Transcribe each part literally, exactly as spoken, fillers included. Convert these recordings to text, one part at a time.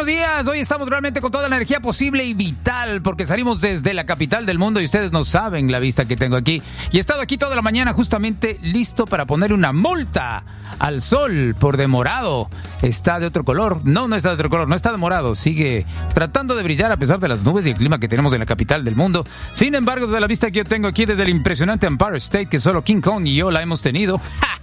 buenos días. Hoy estamos realmente con toda la energía posible y vital porque salimos desde la capital del mundo y ustedes no saben la vista que tengo aquí. Y he estado aquí toda la mañana justamente listo para poner una multa al sol por demorado. Está de otro color. No, no está de otro color, no está de morado. Sigue tratando de brillar a pesar de las nubes y el clima que tenemos en la capital del mundo. Sin embargo, desde la vista que yo tengo aquí desde el impresionante Empire State, que solo King Kong y yo la hemos tenido.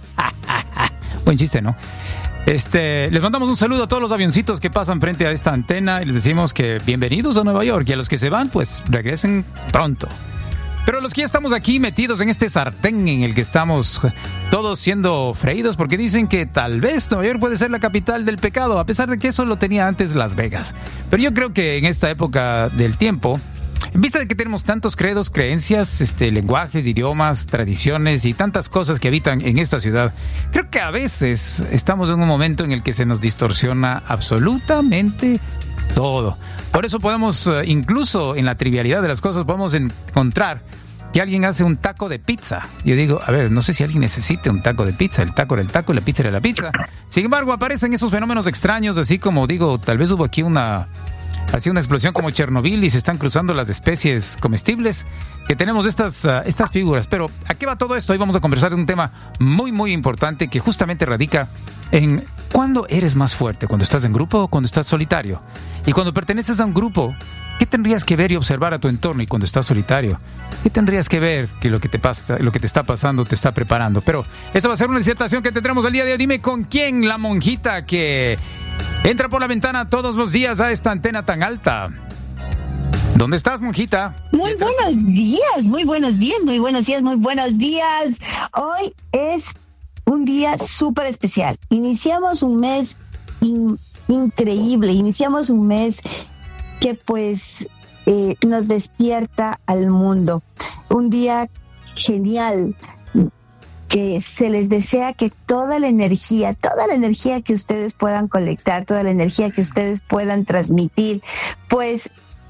Buen chiste, ¿no? Este, les mandamos un saludo a todos los avioncitos que pasan frente a esta antena y les decimos que bienvenidos a Nueva York, y a los que se van, pues regresen pronto. Pero los que ya estamos aquí metidos en este sartén en el que estamos todos siendo freídos, porque dicen que tal vez Nueva York puede ser la capital del pecado, a pesar de que eso lo tenía antes Las Vegas. Pero yo creo que en esta época del tiempo, en vista de que tenemos tantos credos, creencias, este, lenguajes, idiomas, tradiciones y tantas cosas que habitan en esta ciudad, creo que a veces estamos en un momento en el que se nos distorsiona absolutamente todo. Por eso podemos, incluso en la trivialidad de las cosas, podemos encontrar que alguien hace un taco de pizza. Yo digo, a ver, no sé si alguien necesite un taco de pizza. El taco era el taco y la pizza era la pizza. Sin embargo, aparecen esos fenómenos extraños, así como digo, tal vez hubo aquí una... Así una explosión como Chernobyl y se están cruzando las especies comestibles, que tenemos estas, uh, estas figuras. Pero ¿a qué va todo esto? Hoy vamos a conversar de un tema muy, muy importante que justamente radica en ¿cuándo eres más fuerte? ¿Cuando estás en grupo o cuando estás solitario? Y cuando perteneces a un grupo, ¿qué tendrías que ver y observar a tu entorno? Y cuando estás solitario, ¿qué tendrías que ver que lo que te pasa, lo que te está pasando te está preparando? Pero esa va a ser una disertación que tendremos el día de hoy. Dime con quién, la monjita que entra por la ventana todos los días a esta antena tan alta. ¿Dónde estás, monjita? Muy buenos días, muy buenos días, muy buenos días, muy buenos días. Hoy es un día súper especial. Iniciamos un mes in- increíble, iniciamos un mes que pues eh, nos despierta al mundo. Un día genial, que se les desea que toda la energía, toda la energía que ustedes puedan colectar, toda la energía que ustedes puedan transmitir, pues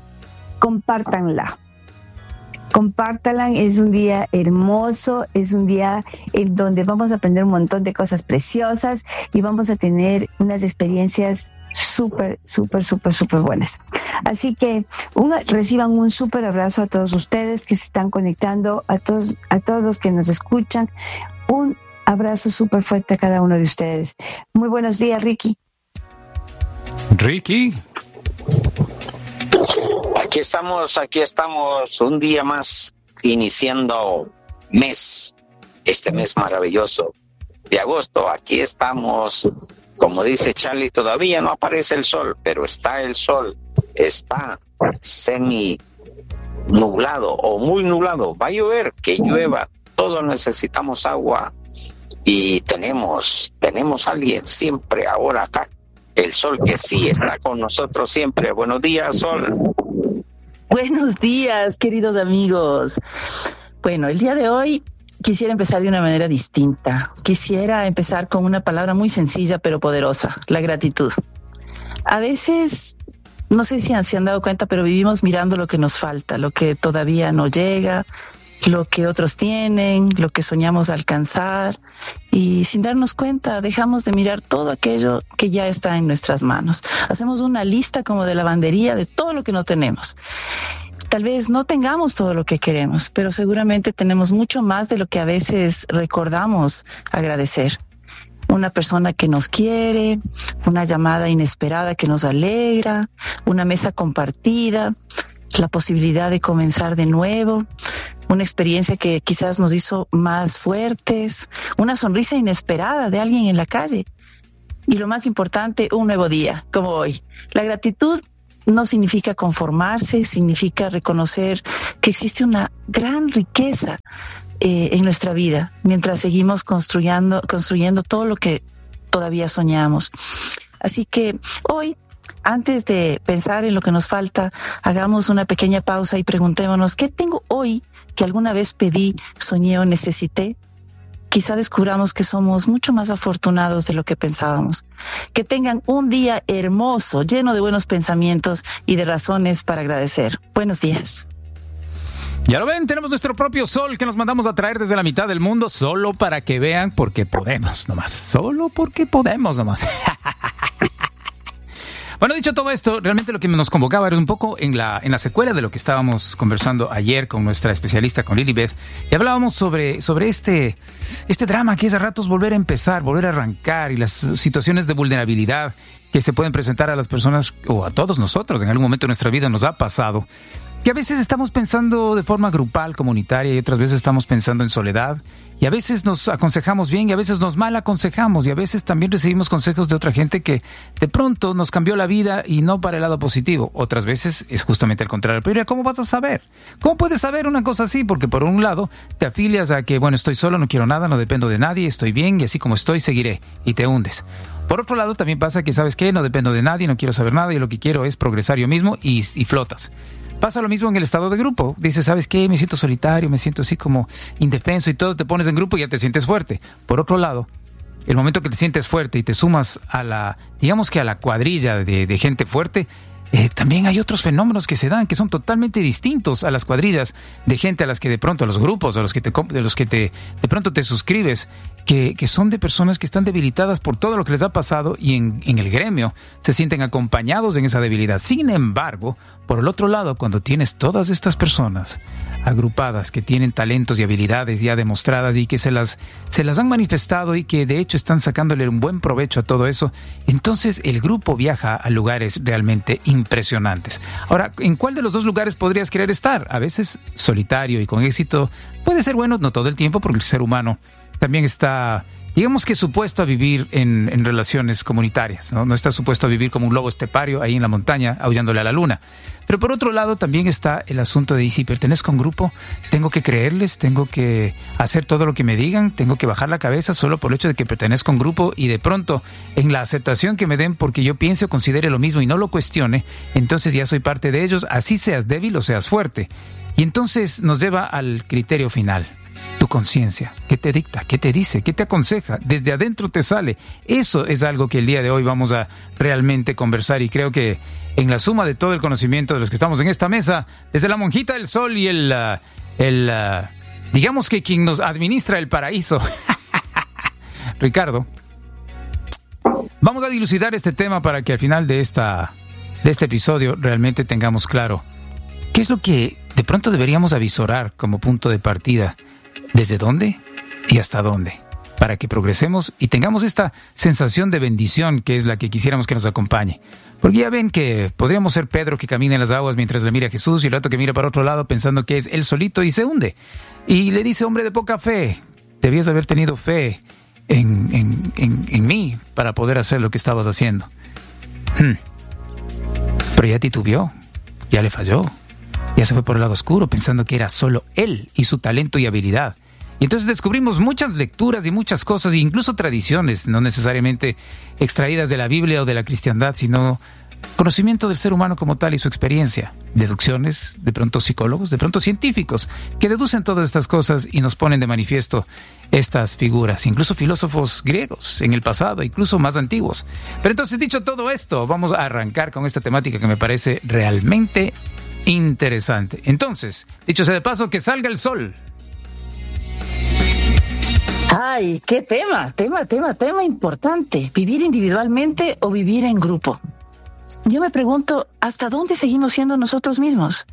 compártanla. Compártanla, es un día hermoso, es un día en donde vamos a aprender un montón de cosas preciosas y vamos a tener unas experiencias súper, súper, súper, súper buenas. Así que un, reciban un súper abrazo a todos ustedes que se están conectando, a todos, a todos los que nos escuchan. Un abrazo súper fuerte a cada uno de ustedes. Muy buenos días, Ricky. Ricky. Aquí estamos, aquí estamos un día más iniciando mes, este mes maravilloso de agosto. Aquí estamos, como dice Charlie, todavía no aparece el sol, pero está el sol, está semi nublado o muy nublado. Va a llover, que llueva, todos necesitamos agua y tenemos, tenemos a alguien siempre ahora acá. El sol que sí está con nosotros siempre. Buenos días, Sol. Buenos días, queridos amigos. Bueno, el día de hoy quisiera empezar de una manera distinta. Quisiera empezar con una palabra muy sencilla pero poderosa, la gratitud. A veces, no sé si se han dado cuenta, pero vivimos mirando lo que nos falta, lo que todavía no llega, lo que otros tienen, lo que soñamos alcanzar, y sin darnos cuenta dejamos de mirar todo aquello que ya está en nuestras manos. Hacemos una lista como de lavandería de todo lo que no tenemos. Tal vez no tengamos todo lo que queremos, pero seguramente tenemos mucho más de lo que a veces recordamos agradecer. Una persona que nos quiere, una llamada inesperada que nos alegra, una mesa compartida, la posibilidad de comenzar de nuevo, una experiencia que quizás nos hizo más fuertes, una sonrisa inesperada de alguien en la calle. Y lo más importante, un nuevo día, como hoy. La gratitud no significa conformarse, significa reconocer que existe una gran riqueza eh, en nuestra vida, mientras seguimos construyendo, construyendo todo lo que todavía soñamos. Así que hoy, antes de pensar en lo que nos falta, hagamos una pequeña pausa y preguntémonos, ¿qué tengo hoy que alguna vez pedí, soñé o necesité? Quizá descubramos que somos mucho más afortunados de lo que pensábamos. Que tengan un día hermoso, lleno de buenos pensamientos y de razones para agradecer. Buenos días. Ya lo ven, tenemos nuestro propio sol que nos mandamos a traer desde la mitad del mundo solo para que vean porque podemos nomás. Solo porque podemos nomás. Bueno, dicho todo esto, realmente lo que nos convocaba era un poco en la, en la secuela de lo que estábamos conversando ayer con nuestra especialista, con Lilibeth, y hablábamos sobre, sobre este, este drama que es a ratos volver a empezar, volver a arrancar, y las situaciones de vulnerabilidad que se pueden presentar a las personas o a todos nosotros en algún momento de nuestra vida nos ha pasado. Que a veces estamos pensando de forma grupal, comunitaria, y otras veces estamos pensando en soledad, y a veces nos aconsejamos bien y a veces nos mal aconsejamos, y a veces también recibimos consejos de otra gente que de pronto nos cambió la vida y no para el lado positivo. Otras veces es justamente al contrario. Pero ¿cómo vas a saber? ¿Cómo puedes saber una cosa así? Porque por un lado te afilias a que, bueno, estoy solo, no quiero nada, no dependo de nadie, estoy bien y así como estoy seguiré, y te hundes. Por otro lado también pasa que, ¿sabes qué? No dependo de nadie, no quiero saber nada y lo que quiero es progresar yo mismo y, y flotas. Pasa lo mismo en el estado de grupo. Dices, ¿sabes qué? Me siento solitario, me siento así como indefenso y todo. Te pones en grupo y ya te sientes fuerte. Por otro lado, el momento que te sientes fuerte y te sumas a la, digamos que a la cuadrilla de, de gente fuerte, eh, también hay otros fenómenos que se dan que son totalmente distintos a las cuadrillas de gente a las que de pronto, a los grupos, a los que te, de los que te, de pronto te suscribes, que, que son de personas que están debilitadas por todo lo que les ha pasado y en, en el gremio se sienten acompañados en esa debilidad. Sin embargo, por el otro lado, cuando tienes todas estas personas agrupadas que tienen talentos y habilidades ya demostradas y que se las, se las han manifestado y que de hecho están sacándole un buen provecho a todo eso, entonces el grupo viaja a lugares realmente impresionantes. Ahora, ¿en cuál de los dos lugares podrías querer estar? A veces solitario y con éxito puede ser bueno, no todo el tiempo, porque el ser humano también está, digamos que supuesto a vivir en, en relaciones comunitarias, ¿no? No está supuesto a vivir como un lobo estepario ahí en la montaña aullándole a la luna. Pero por otro lado también está el asunto de, ¿y si pertenezco a un grupo? ¿Tengo que creerles? ¿Tengo que hacer todo lo que me digan? ¿Tengo que bajar la cabeza solo por el hecho de que pertenezco a un grupo? Y de pronto, en la aceptación que me den porque yo piense o considere lo mismo y no lo cuestione, entonces ya soy parte de ellos, así seas débil o seas fuerte. Y entonces nos lleva al criterio final. Tu conciencia, ¿qué te dicta? ¿Qué te dice? ¿Qué te aconseja? Desde adentro te sale. Eso es algo que el día de hoy vamos a realmente conversar y creo que en la suma de todo el conocimiento de los que estamos en esta mesa, desde la monjita del sol y el, uh, el uh, digamos que quien nos administra el paraíso, Ricardo, vamos a dilucidar este tema para que al final de, esta, de este episodio realmente tengamos claro qué es lo que de pronto deberíamos avisorar como punto de partida. ¿Desde dónde y hasta dónde? Para que progresemos y tengamos esta sensación de bendición que es la que quisiéramos que nos acompañe. Porque ya ven que podríamos ser Pedro que camina en las aguas mientras le mira a Jesús y el rato que mira para otro lado pensando que es él solito y se hunde. Y le dice, hombre de poca fe, debías haber tenido fe en, en, en, en mí para poder hacer lo que estabas haciendo. Hmm. Pero ya titubeó, ya le falló. Ya se fue por el lado oscuro pensando que era solo él y su talento y habilidad. Y entonces descubrimos muchas lecturas y muchas cosas, e incluso tradiciones, no necesariamente extraídas de la Biblia o de la cristiandad, sino conocimiento del ser humano como tal y su experiencia. Deducciones, de pronto psicólogos, de pronto científicos, que deducen todas estas cosas y nos ponen de manifiesto estas figuras. Incluso filósofos griegos en el pasado, incluso más antiguos. Pero entonces, dicho todo esto, vamos a arrancar con esta temática que me parece realmente interesante. Entonces, dicho sea de paso, que salga el sol. Ay, qué tema, tema, tema, tema importante. ¿Vivir individualmente o vivir en grupo? Yo me pregunto, ¿hasta dónde seguimos siendo nosotros mismos?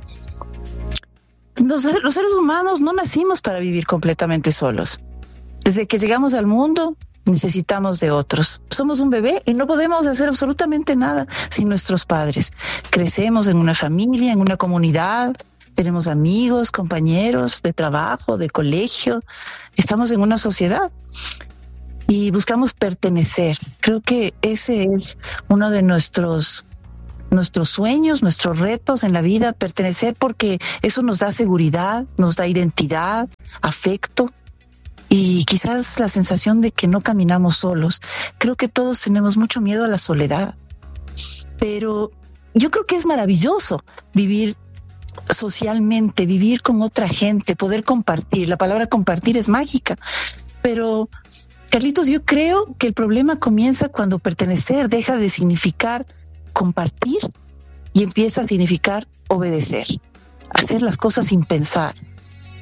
Los, los seres humanos no nacimos para vivir completamente solos. Desde que llegamos al mundo, necesitamos de otros. Somos un bebé y no podemos hacer absolutamente nada sin nuestros padres. Crecemos en una familia, en una comunidad, tenemos amigos, compañeros de trabajo, de colegio. Estamos en una sociedad y buscamos pertenecer. Creo que ese es uno de nuestros, nuestros sueños, nuestros retos en la vida, pertenecer, porque eso nos da seguridad, nos da identidad, afecto. Y quizás la sensación de que no caminamos solos. Creo que todos tenemos mucho miedo a la soledad, pero yo creo que es maravilloso vivir socialmente, vivir con otra gente, poder compartir. La palabra compartir es mágica, pero Carlitos, yo creo que el problema comienza cuando pertenecer deja de significar compartir y empieza a significar obedecer, hacer las cosas sin pensar.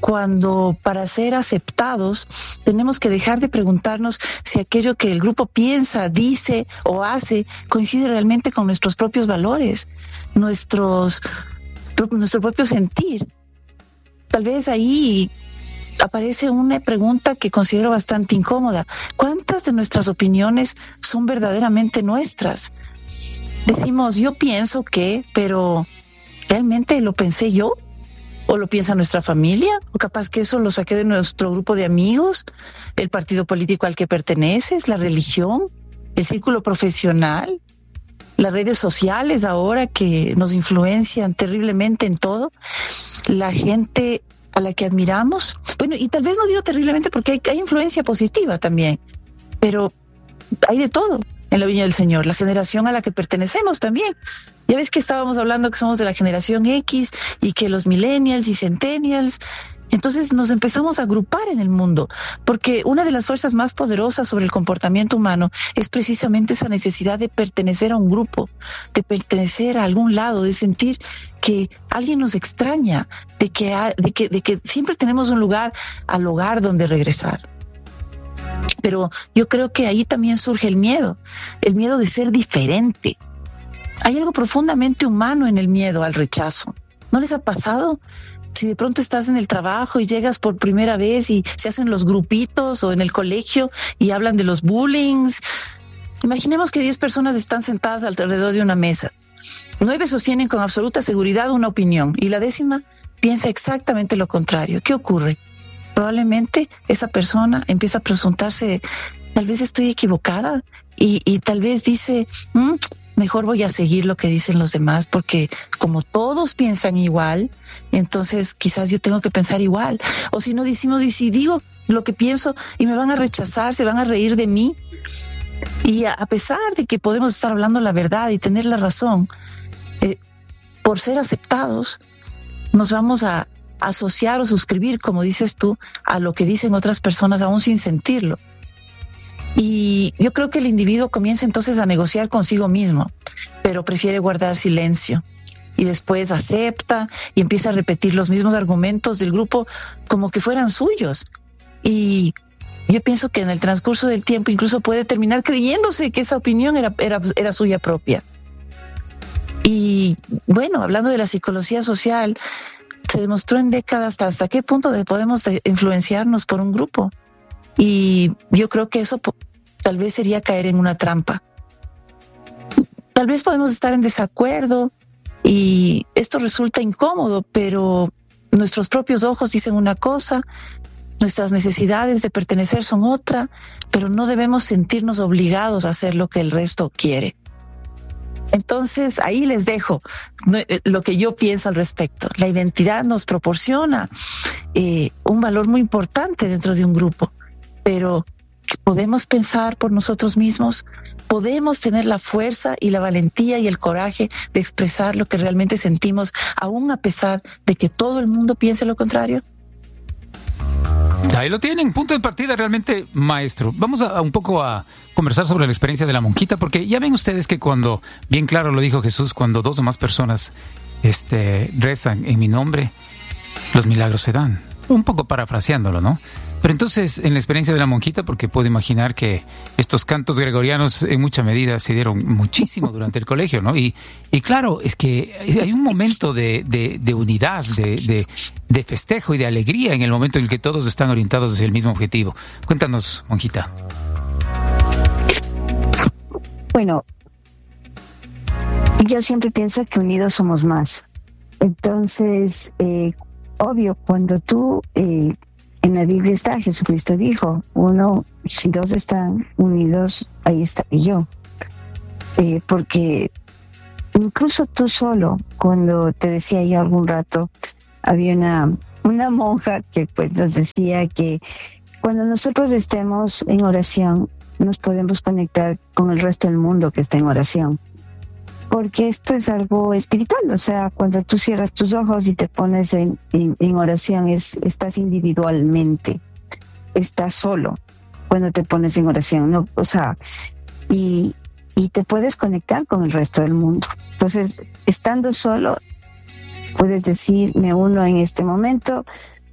cuando para ser aceptados tenemos que dejar de preguntarnos si aquello que el grupo piensa, dice o hace coincide realmente con nuestros propios valores, nuestros, nuestro propio sentir. Tal vez ahí aparece una pregunta que considero bastante incómoda. ¿Cuántas de nuestras opiniones son verdaderamente nuestras? Decimos, yo pienso que, pero ¿realmente lo pensé yo? ¿O lo piensa nuestra familia? ¿O capaz que eso lo saqué de nuestro grupo de amigos? ¿El partido político al que perteneces? ¿La religión? ¿El círculo profesional? ¿Las redes sociales ahora que nos influencian terriblemente en todo? ¿La gente a la que admiramos? Bueno, y tal vez no digo terriblemente porque hay, hay influencia positiva también, pero hay de todo en la viña del Señor. La generación a la que pertenecemos también. Ya ves que estábamos hablando que somos de la generación X y que los millennials y centennials. Entonces nos empezamos a agrupar en el mundo, porque una de las fuerzas más poderosas sobre el comportamiento humano es precisamente esa necesidad de pertenecer a un grupo, de pertenecer a algún lado, de sentir que alguien nos extraña, de que, de que, de que siempre tenemos un lugar al hogar donde regresar. Pero yo creo que ahí también surge el miedo, el miedo de ser diferente. Hay algo profundamente humano en el miedo al rechazo. ¿No les ha pasado? Si de pronto estás en el trabajo y llegas por primera vez y se hacen los grupitos, o en el colegio y hablan de los bullings. Imaginemos que diez personas están sentadas alrededor de una mesa. Nueve sostienen con absoluta seguridad una opinión y la décima piensa exactamente lo contrario. ¿Qué ocurre? Probablemente esa persona empieza a preguntarse, tal vez estoy equivocada, y, y tal vez dice, mmm, mejor voy a seguir lo que dicen los demás, porque como todos piensan igual, entonces quizás yo tengo que pensar igual. O si no decimos, y si digo lo que pienso y me van a rechazar, se van a reír de mí. Y a, a pesar de que podemos estar hablando la verdad y tener la razón, eh, por ser aceptados, nos vamos a asociar o suscribir, como dices tú, a lo que dicen otras personas aún sin sentirlo. Y yo creo que el individuo comienza entonces a negociar consigo mismo, pero prefiere guardar silencio. Y después acepta y empieza a repetir los mismos argumentos del grupo como que fueran suyos. Y yo pienso que en el transcurso del tiempo incluso puede terminar creyéndose que esa opinión era, era, era suya propia. Y bueno, hablando de la psicología social, se demostró en décadas hasta, hasta qué punto podemos influenciarnos por un grupo. Y yo creo que eso tal vez sería caer en una trampa. Tal vez podemos estar en desacuerdo y esto resulta incómodo, pero nuestros propios ojos dicen una cosa, nuestras necesidades de pertenecer son otra, pero no debemos sentirnos obligados a hacer lo que el resto quiere. Entonces, ahí les dejo lo que yo pienso al respecto. La identidad nos proporciona eh, un valor muy importante dentro de un grupo, pero podemos pensar por nosotros mismos, podemos tener la fuerza y la valentía y el coraje de expresar lo que realmente sentimos, aún a pesar de que todo el mundo piense lo contrario. Ahí lo tienen, punto de partida realmente maestro. Vamos a, a un poco a conversar sobre la experiencia de la monjita, porque ya ven ustedes que cuando, bien claro lo dijo Jesús, cuando dos o más personas este, rezan en mi nombre, los milagros se dan. Un poco parafraseándolo, ¿no? Pero entonces, en la experiencia de la monjita, porque puedo imaginar que estos cantos gregorianos en mucha medida se dieron muchísimo durante el colegio, ¿no? Y, y claro, es que hay un momento de, de, de unidad, de, de, de festejo y de alegría en el momento en el que todos están orientados hacia el mismo objetivo. Cuéntanos, monjita. Bueno, yo siempre pienso que unidos somos más. Entonces, eh, obvio, cuando tú... Eh, en la Biblia está, Jesucristo dijo, uno, si dos están unidos, ahí está yo. Eh, porque incluso tú solo, cuando te decía yo algún rato, había una, una monja que pues nos decía que cuando nosotros estemos en oración, nos podemos conectar con el resto del mundo que está en oración. Porque esto es algo espiritual, o sea, cuando tú cierras tus ojos y te pones en, en, en oración, es, estás individualmente, estás solo cuando te pones en oración, ¿no? O sea, y, y te puedes conectar con el resto del mundo. Entonces, estando solo, puedes decir, me uno en este momento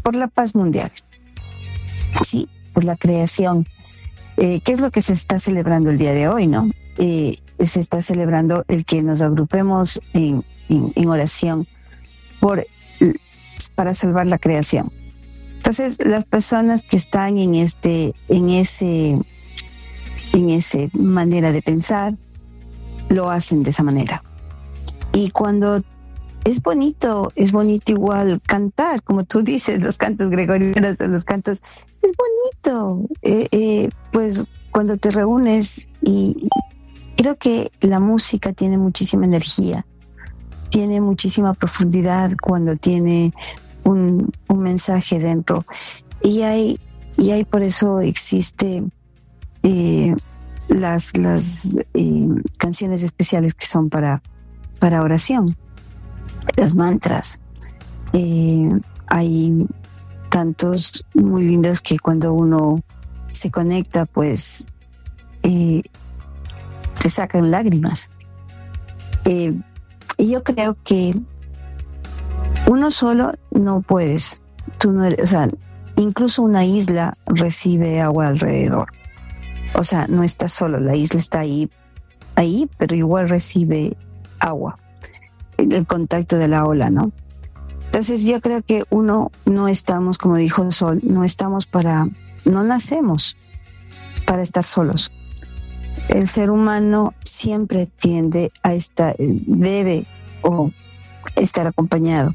por la paz mundial, sí, por la creación. Eh, ¿Qué es lo que se está celebrando el día de hoy, no? Eh, se está celebrando el que nos agrupemos en, en, en oración por, para salvar la creación. Entonces, las personas que están en este, en ese, en ese manera de pensar, lo hacen de esa manera. Y cuando es bonito, es bonito igual cantar, como tú dices, los cantos gregorianos, los cantos, es bonito. Eh, eh, pues cuando te reúnes, y creo que la música tiene muchísima energía, tiene muchísima profundidad cuando tiene un, un mensaje dentro. Y hay, y hay por eso existe eh, las, las eh, canciones especiales que son para, para oración. Las mantras. Eh, hay tantos muy lindos que cuando uno se conecta, pues eh, te sacan lágrimas. Eh, y yo creo que uno solo no puedes. Tú no eres, o sea, incluso una isla recibe agua alrededor. O sea, no está solo, la isla está ahí, ahí, pero igual recibe agua. El contacto de la ola, ¿no? Entonces yo creo que uno no estamos, como dijo el Sol, no estamos para, no nacemos para estar solos. El ser humano siempre tiende a estar, debe o estar acompañado.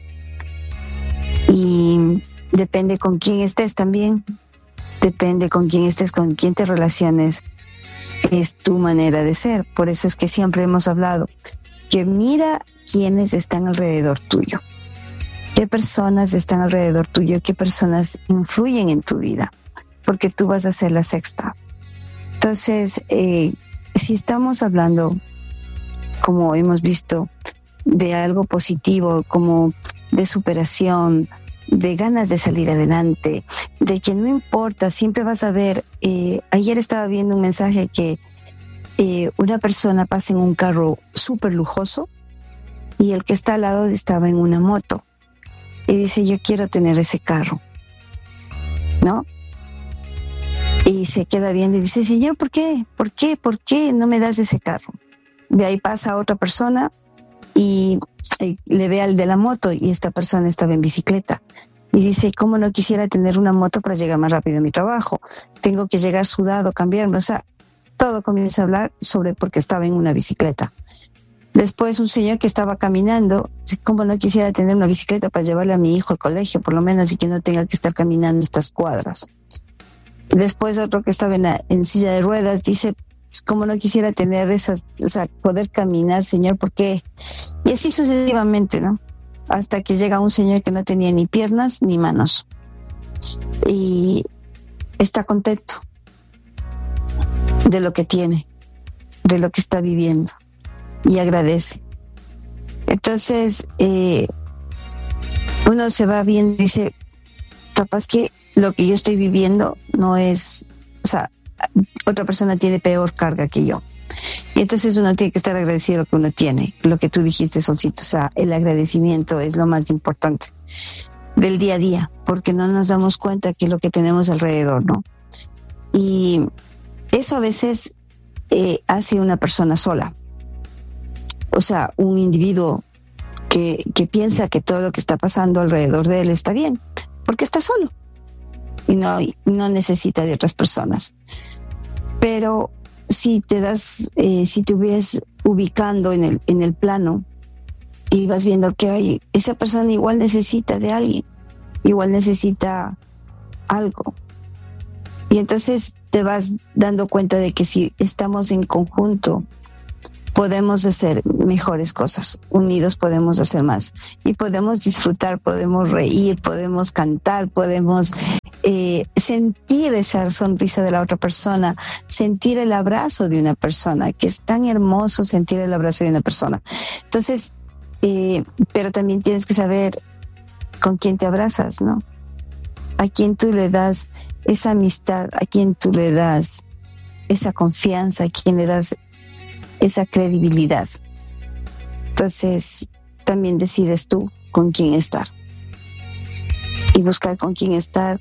Y depende con quién estés también, depende con quién estés, con quién te relaciones, es tu manera de ser. Por eso es que siempre hemos hablado que mira quiénes están alrededor tuyo, qué personas están alrededor tuyo, qué personas influyen en tu vida, porque tú vas a ser la sexta. Entonces, eh, si estamos hablando, como hemos visto, de algo positivo, como de superación, de ganas de salir adelante, de que no importa, siempre vas a ver, eh, ayer estaba viendo un mensaje que eh, una persona pasa en un carro súper lujoso, y el que está al lado estaba en una moto. Y dice, yo quiero tener ese carro, ¿no? Y se queda viendo y dice, Señor, ¿por qué? ¿Por qué? ¿Por qué no me das ese carro? De ahí pasa otra persona y, y le ve al de la moto, y esta persona estaba en bicicleta. Y dice, ¿cómo no quisiera tener una moto para llegar más rápido a mi trabajo? Tengo que llegar sudado, cambiarme. O sea, todo comienza a hablar sobre porque estaba en una bicicleta. Después un señor que estaba caminando, como no quisiera tener una bicicleta para llevarle a mi hijo al colegio, por lo menos, y que no tenga que estar caminando estas cuadras. Después otro que estaba en, la, en silla de ruedas dice, como no quisiera tener esas, o sea, poder caminar, señor, ¿por qué? Y así sucesivamente, ¿no? Hasta que llega un señor que no tenía ni piernas ni manos. Y está contento de lo que tiene, de lo que está viviendo. Y agradece. Entonces, eh, uno se va viendo y dice, capaz que lo que yo estoy viviendo no es, o sea, otra persona tiene peor carga que yo. Y entonces uno tiene que estar agradecido de lo que uno tiene, lo que tú dijiste, Solcito, o sea, el agradecimiento es lo más importante del día a día, porque no nos damos cuenta que lo que tenemos alrededor, ¿no? Y eso a veces eh, hace una persona sola. O sea, un individuo que, que piensa que todo lo que está pasando alrededor de él está bien, porque está solo y no, no necesita de otras personas. Pero si te das, eh, si te ves ubicando en el, en el plano y vas viendo que hay, esa persona igual necesita de alguien, igual necesita algo. Y entonces te vas dando cuenta de que si estamos en conjunto, podemos hacer mejores cosas, unidos podemos hacer más y podemos disfrutar, podemos reír, podemos cantar, podemos eh, sentir esa sonrisa de la otra persona, sentir el abrazo de una persona, que es tan hermoso sentir el abrazo de una persona. Entonces, eh, pero también tienes que saber con quién te abrazas, ¿no? A quién tú le das esa amistad, a quién tú le das esa confianza, a quién le das esa credibilidad. Entonces, también decides tú con quién estar. y buscar con quién estar,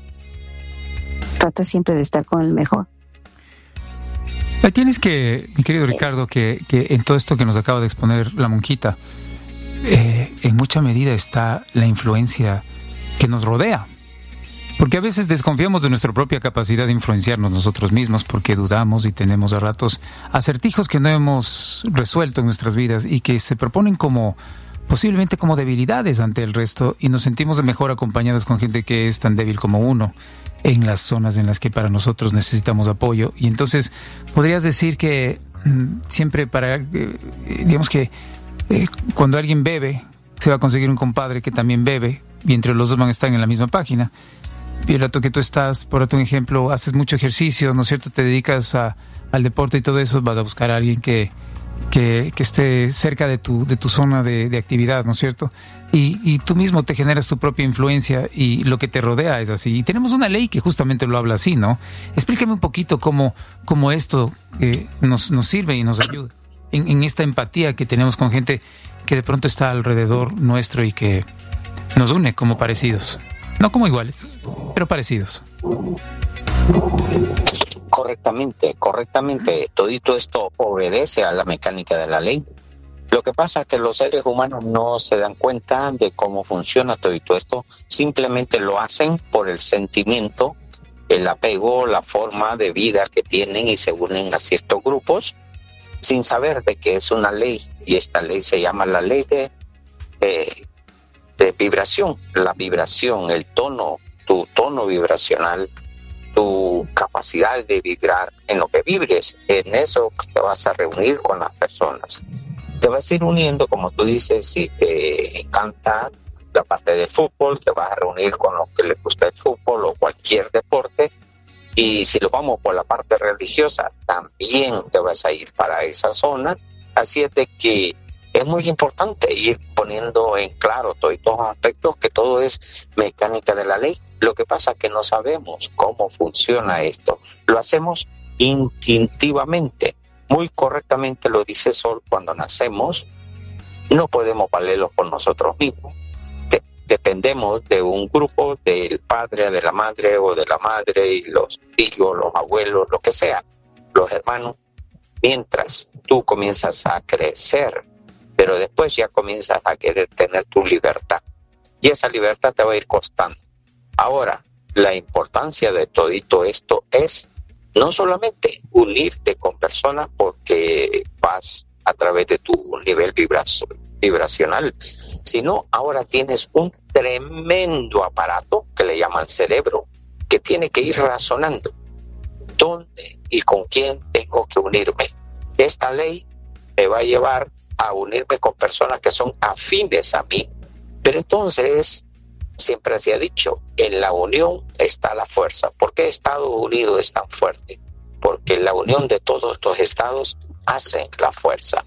trata siempre de estar con el mejor. Ahí tienes que, mi querido Ricardo, que, que en todo esto que nos acaba de exponer la monjita, eh, en mucha medida está la influencia que nos rodea. Porque a veces desconfiamos de nuestra propia capacidad de influenciarnos nosotros mismos porque dudamos y tenemos a ratos acertijos que no hemos resuelto en nuestras vidas y que se proponen como posiblemente como debilidades ante el resto y nos sentimos de mejor acompañados con gente que es tan débil como uno en las zonas en las que para nosotros necesitamos apoyo. Y entonces podrías decir que mmm, siempre para, eh, digamos que eh, cuando alguien bebe se va a conseguir un compadre que también bebe y entre los dos van a estar en la misma página. Y el rato que tú estás, por otro ejemplo, haces mucho ejercicio, ¿no es cierto? Te dedicas a, al deporte y todo eso, vas a buscar a alguien que, que, que esté cerca de tu, de tu zona de, de actividad, ¿no es cierto? Y, y tú mismo te generas tu propia influencia y lo que te rodea es así. Y tenemos una ley que justamente lo habla así, ¿no? Explícame un poquito cómo, cómo esto eh, nos, nos sirve y nos ayuda en, en esta empatía que tenemos con gente que de pronto está alrededor nuestro y que nos une como parecidos. No como iguales, pero parecidos. Correctamente, correctamente. Todito esto obedece a la mecánica de la ley. Lo que pasa es que los seres humanos no se dan cuenta de cómo funciona todito esto. Simplemente lo hacen por el sentimiento, el apego, la forma de vida que tienen y se unen a ciertos grupos sin saber de que es una ley. Y esta ley se llama la ley de... Eh, de vibración, la vibración, el tono, tu tono vibracional, tu capacidad de vibrar en lo que vibres, en eso te vas a reunir con las personas. Te vas a ir uniendo, como tú dices, si te encanta la parte del fútbol, te vas a reunir con los que les gusta el fútbol o cualquier deporte, y si lo vamos por la parte religiosa, también te vas a ir para esa zona, así es de que es muy importante ir poniendo en claro todos estos aspectos, que todo es mecánica de la ley. Lo que pasa es que no sabemos cómo funciona esto. Lo hacemos instintivamente. Muy correctamente lo dice Sol, cuando nacemos no podemos valerlo por nosotros mismos. De- dependemos de un grupo, del padre, de la madre o de la madre y los tíos, los abuelos, lo que sea, los hermanos. Mientras tú comienzas a crecer, pero después ya comienzas a querer tener tu libertad. Y esa libertad te va a ir costando. Ahora, la importancia de todito esto es no solamente unirte con personas porque vas a través de tu nivel vibra- vibracional, sino ahora tienes un tremendo aparato que le llaman cerebro, que tiene que ir razonando. ¿Dónde y con quién tengo que unirme? Esta ley me va a llevar a unirme con personas que son afines a mí. Pero entonces, siempre se ha dicho, en la unión está la fuerza. ¿Por qué Estados Unidos es tan fuerte? Porque la unión de todos estos estados hace la fuerza.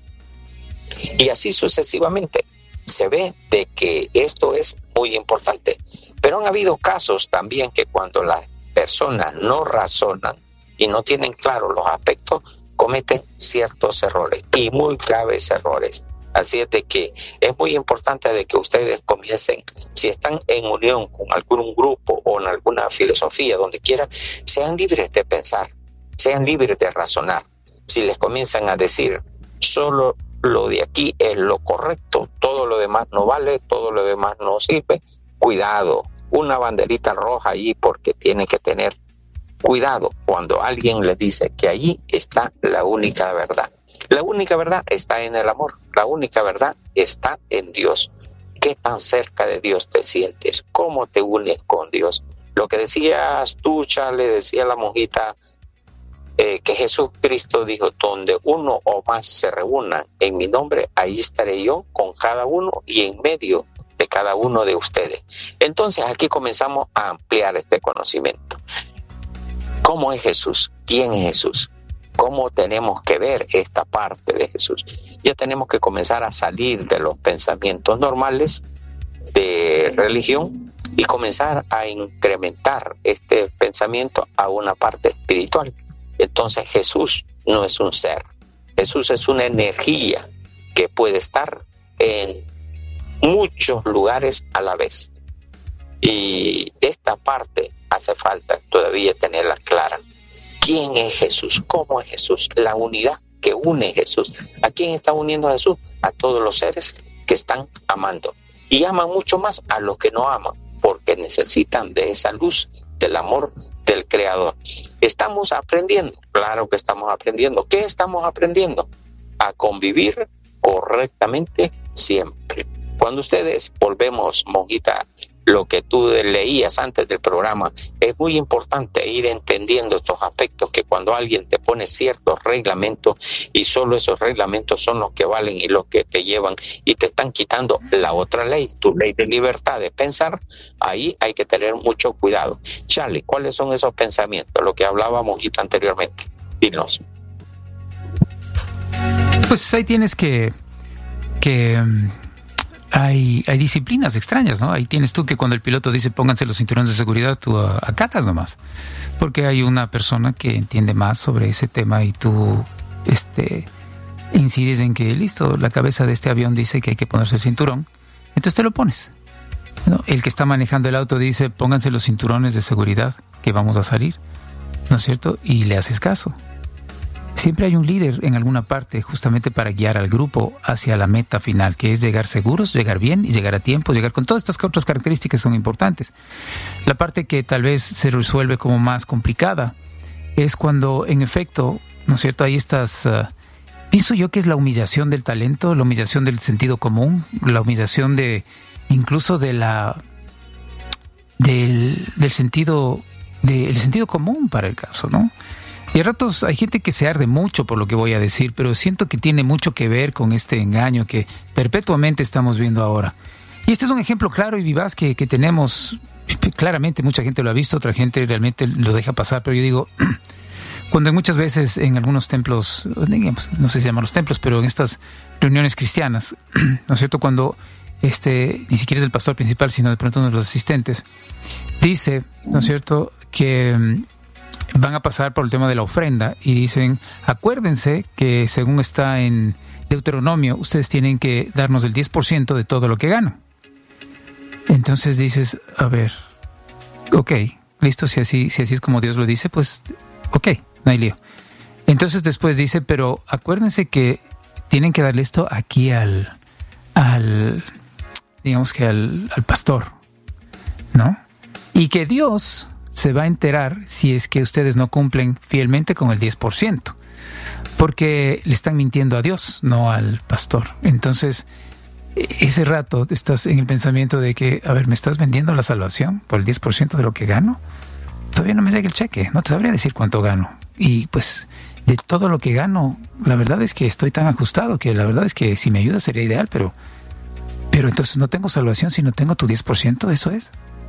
Y así sucesivamente. Se ve de que esto es muy importante. Pero han habido casos también que cuando las personas no razonan y no tienen claro los aspectos, cometen ciertos errores y muy graves errores. Así es de que es muy importante de que ustedes comiencen, si están en unión con algún grupo o en alguna filosofía, donde quiera, sean libres de pensar, sean libres de razonar. Si les comienzan a decir, solo lo de aquí es lo correcto, todo lo demás no vale, todo lo demás no sirve, cuidado, una banderita roja allí, porque tiene que tener cuidado cuando alguien les dice que allí está la única verdad. La única verdad está en el amor. La única verdad está en Dios. ¿Qué tan cerca de Dios te sientes? ¿Cómo te unes con Dios? Lo que decías tú, Charles, decía la monjita, eh, que Jesucristo dijo, donde uno o más se reúnan en mi nombre, ahí estaré yo con cada uno y en medio de cada uno de ustedes. Entonces aquí comenzamos a ampliar este conocimiento. ¿Cómo es Jesús? ¿Quién es Jesús? ¿Cómo tenemos que ver esta parte de Jesús? Ya tenemos que comenzar a salir de los pensamientos normales de religión y comenzar a incrementar este pensamiento a una parte espiritual. Entonces Jesús no es un ser, Jesús es una energía que puede estar en muchos lugares a la vez. Y esta parte hace falta todavía tenerla clara. ¿Quién es Jesús? ¿Cómo es Jesús? La unidad que une Jesús. ¿A quién está uniendo a Jesús? A todos los seres que están amando. Y aman mucho más a los que no aman, porque necesitan de esa luz del amor del Creador. ¿Estamos aprendiendo? Claro que estamos aprendiendo. ¿Qué estamos aprendiendo? A convivir correctamente siempre. Cuando ustedes volvemos, monjita, lo que tú leías antes del programa, es muy importante ir entendiendo estos aspectos, que cuando alguien te pone ciertos reglamentos y solo esos reglamentos son los que valen y los que te llevan y te están quitando la otra ley, tu ley de libertad de pensar, ahí hay que tener mucho cuidado. Charlie, ¿cuáles son esos pensamientos? Lo que hablaba monjita anteriormente. Dinos. Pues ahí tienes que... que Hay, hay disciplinas extrañas, ¿no? Ahí tienes tú que cuando el piloto dice pónganse los cinturones de seguridad, tú acatas nomás. Porque hay una persona que entiende más sobre ese tema y tú este, incides en que, listo, la cabeza de este avión dice que hay que ponerse el cinturón, entonces te lo pones, ¿no? El que está manejando el auto dice pónganse los cinturones de seguridad que vamos a salir, ¿no es cierto? Y le haces caso. Siempre hay un líder en alguna parte justamente para guiar al grupo hacia la meta final, que es llegar seguros, llegar bien y llegar a tiempo, llegar con todas estas otras características que son importantes. La parte que tal vez se resuelve como más complicada es cuando, en efecto, ¿no es cierto?, hay estas... Uh, pienso yo que es la humillación del talento, la humillación del sentido común, la humillación de incluso de la... del, del sentido... del sentido común para el caso, ¿no? Y a ratos hay gente que se arde mucho por lo que voy a decir, pero siento que tiene mucho que ver con este engaño que perpetuamente estamos viendo ahora. Y este es un ejemplo claro y vivaz que, que tenemos, claramente mucha gente lo ha visto, otra gente realmente lo deja pasar, pero yo digo, cuando muchas veces en algunos templos, digamos, no sé si se llaman los templos, pero en estas reuniones cristianas, ¿no es cierto?, cuando este ni siquiera es el pastor principal, sino de pronto uno de los asistentes, dice, ¿no es cierto?, que van a pasar por el tema de la ofrenda y dicen, acuérdense que según está en Deuteronomio, ustedes tienen que darnos el diez por ciento de todo lo que ganan. Entonces dices, a ver, ok, listo, si así, si así es como Dios lo dice, pues ok, no hay lío. Entonces después dice, pero acuérdense que tienen que darle esto aquí al, al digamos que al, al pastor, ¿no? Y que Dios se va a enterar si es que ustedes no cumplen fielmente con el diez por ciento, porque le están mintiendo a Dios, no al pastor. Entonces, ese rato estás en el pensamiento de que, a ver, ¿me estás vendiendo la salvación por el diez por ciento de lo que gano? Todavía no me llega el cheque, no te sabría decir cuánto gano. Y pues, de todo lo que gano, la verdad es que estoy tan ajustado que la verdad es que si me ayudas sería ideal, pero, pero entonces no tengo salvación si no tengo tu diez por ciento, ¿eso es?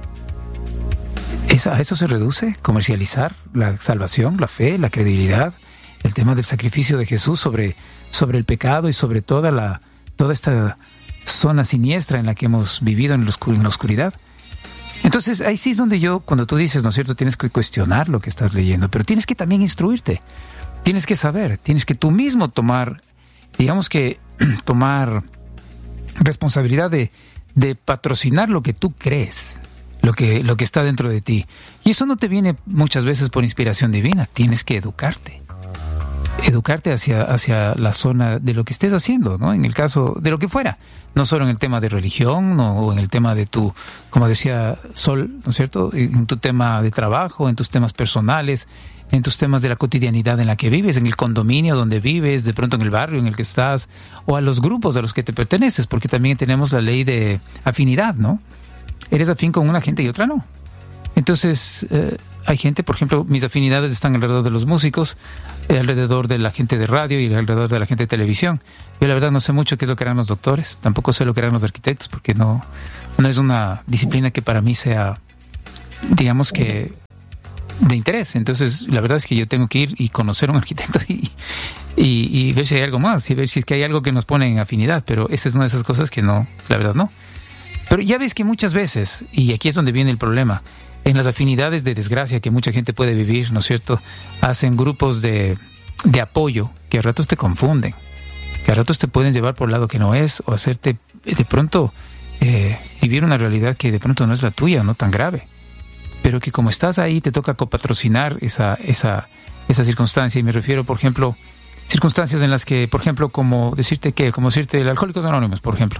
¿A eso se reduce? ¿Comercializar la salvación, la fe, la credibilidad, el tema del sacrificio de Jesús sobre, sobre el pecado y sobre toda, la, toda esta zona siniestra en la que hemos vivido en la oscuridad? Entonces, ahí sí es donde yo, cuando tú dices, ¿no es cierto?, tienes que cuestionar lo que estás leyendo, pero tienes que también instruirte, tienes que saber, tienes que tú mismo tomar, digamos que, tomar responsabilidad de, de patrocinar lo que tú crees. Lo que, lo que está dentro de ti. Y eso no te viene muchas veces por inspiración divina. Tienes que educarte. Educarte hacia, hacia la zona de lo que estés haciendo, ¿no? En el caso de lo que fuera. No solo en el tema de religión, no, o en el tema de tu, como decía Sol, ¿no es cierto?, en tu tema de trabajo, en tus temas personales, en tus temas de la cotidianidad en la que vives, en el condominio donde vives, de pronto en el barrio en el que estás, o a los grupos a los que te perteneces, porque también tenemos la ley de afinidad, ¿no? Eres afín con una gente y otra no. Entonces, eh, hay gente, por ejemplo, mis afinidades están alrededor de los músicos, eh, alrededor de la gente de radio y alrededor de la gente de televisión. Yo la verdad no sé mucho qué es lo que harán los doctores, tampoco sé lo que harán los arquitectos, porque no, no es una disciplina que para mí sea, digamos que, de interés. Entonces, la verdad es que yo tengo que ir y conocer a un arquitecto y, y, y ver si hay algo más, y ver si es que hay algo que nos pone en afinidad, pero esa es una de esas cosas que no, la verdad no. Pero ya ves que muchas veces, y aquí es donde viene el problema, en las afinidades de desgracia que mucha gente puede vivir, ¿no es cierto?, hacen grupos de, de apoyo que a ratos te confunden, que a ratos te pueden llevar por el lado que no es, o hacerte de pronto eh, vivir una realidad que de pronto no es la tuya, no tan grave, pero que como estás ahí te toca copatrocinar esa, esa, esa circunstancia. Y me refiero, por ejemplo, circunstancias en las que, por ejemplo, como decirte que, como decirte el Alcohólicos Anónimos, por ejemplo.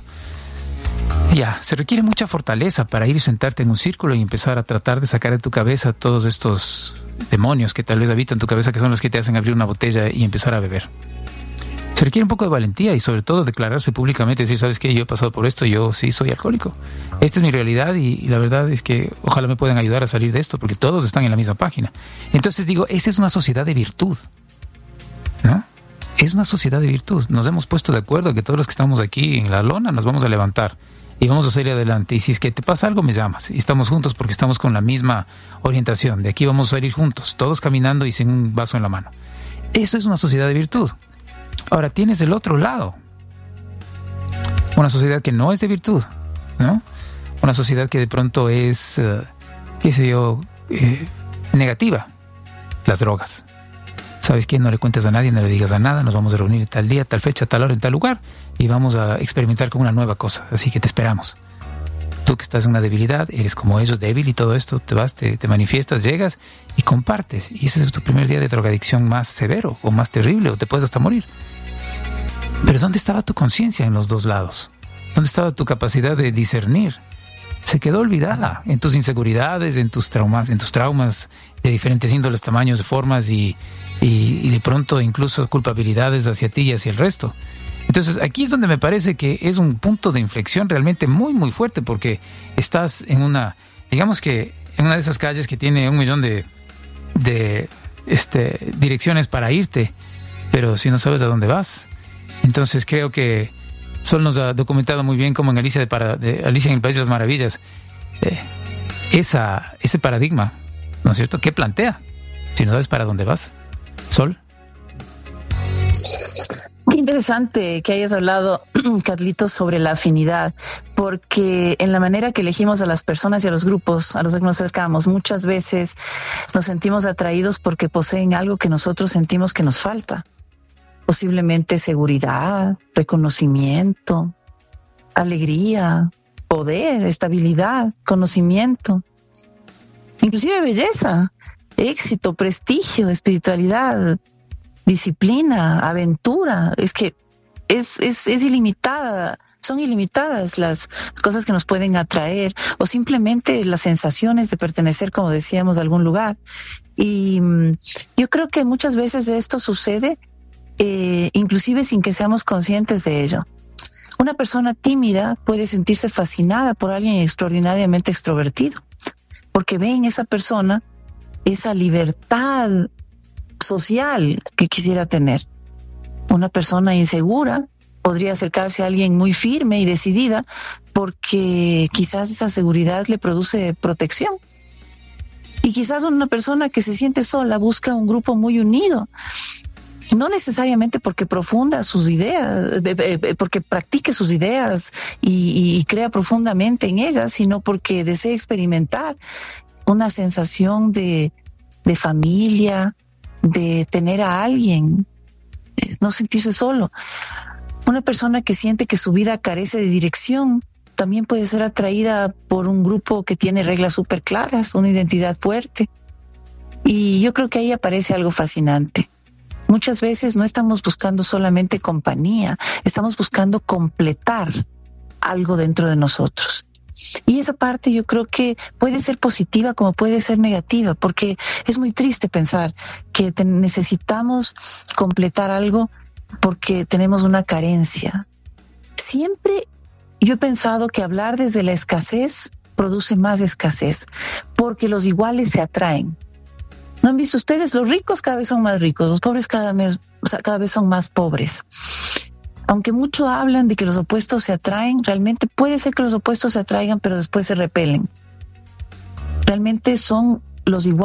Ya, se requiere mucha fortaleza para ir y sentarte en un círculo y empezar a tratar de sacar de tu cabeza todos estos demonios que tal vez habitan tu cabeza, que son los que te hacen abrir una botella y empezar a beber. Se requiere un poco de valentía y sobre todo declararse públicamente, decir, ¿sabes qué? Yo he pasado por esto, yo sí soy alcohólico. Esta es mi realidad y, y la verdad es que ojalá me puedan ayudar a salir de esto, porque todos están en la misma página. Entonces digo, esa es una sociedad de virtud, ¿no? Es una sociedad de virtud. Nos hemos puesto de acuerdo que todos los que estamos aquí en la lona nos vamos a levantar y vamos a salir adelante. Y si es que te pasa algo, me llamas. Y estamos juntos porque estamos con la misma orientación. De aquí vamos a salir juntos, todos caminando y sin un vaso en la mano. Eso es una sociedad de virtud. Ahora, tienes el otro lado. Una sociedad que no es de virtud, ¿no? Una sociedad que de pronto es, uh, qué sé yo, eh, negativa. Las drogas. ¿Sabes qué? No le cuentes a nadie, no le digas a nada. Nos vamos a reunir tal día, tal fecha, tal hora, en tal lugar. Y vamos a experimentar con una nueva cosa. Así que te esperamos. Tú que estás en una debilidad, eres como ellos, débil y todo esto, te vas, te, te manifiestas, llegas y compartes. Y ese es tu primer día de drogadicción más severo o más terrible, o te puedes hasta morir. Pero ¿dónde estaba tu conciencia en los dos lados? ¿Dónde estaba tu capacidad de discernir? Se quedó olvidada en tus inseguridades, en tus traumas, en tus traumas de diferentes índoles, tamaños, formas y, y, y de pronto incluso culpabilidades hacia ti y hacia el resto. Entonces aquí es donde me parece que es un punto de inflexión realmente muy muy fuerte, porque estás en una, digamos que en una de esas calles que tiene un millón de, de este, direcciones para irte, pero si no sabes a dónde vas. Entonces creo que Sol nos ha documentado muy bien como en Alicia, de, para, de Alicia en el País de las Maravillas, eh, esa, ese paradigma, ¿no es cierto?, ¿qué plantea? Si no sabes para dónde vas. Sol. Qué interesante que hayas hablado, Carlitos, sobre la afinidad, porque en la manera que elegimos a las personas y a los grupos a los que nos acercamos, muchas veces nos sentimos atraídos porque poseen algo que nosotros sentimos que nos falta. Posiblemente seguridad, reconocimiento, alegría, poder, estabilidad, conocimiento, inclusive belleza, éxito, prestigio, espiritualidad, disciplina, aventura. Es que es, es, es ilimitada, son ilimitadas las cosas que nos pueden atraer, o simplemente las sensaciones de pertenecer, como decíamos, a algún lugar. Y yo creo que muchas veces esto sucede eh, inclusive sin que seamos conscientes de ello. Una persona tímida puede sentirse fascinada por alguien extraordinariamente extrovertido, porque ve en esa persona esa libertad social que quisiera tener. Una persona insegura podría acercarse a alguien muy firme y decidida porque quizás esa seguridad le produce protección. Y quizás una persona que se siente sola busca un grupo muy unido, no necesariamente porque profunda sus ideas, porque practique sus ideas y, y crea profundamente en ellas, sino porque desea experimentar una sensación de, de familia, de tener a alguien, no sentirse solo. Una persona que siente que su vida carece de dirección también puede ser atraída por un grupo que tiene reglas súper claras, una identidad fuerte. Y yo creo que ahí aparece algo fascinante. Muchas veces no estamos buscando solamente compañía, estamos buscando completar algo dentro de nosotros. Y esa parte yo creo que puede ser positiva como puede ser negativa, porque es muy triste pensar que te necesitamos completar algo porque tenemos una carencia. Siempre yo he pensado que hablar desde la escasez produce más escasez, porque los iguales se atraen. ¿No han visto ustedes? Los ricos cada vez son más ricos, los pobres cada vez, o sea, cada vez son más pobres. Aunque mucho hablan de que los opuestos se atraen, realmente puede ser que los opuestos se atraigan, pero después se repelen. Realmente son los iguales.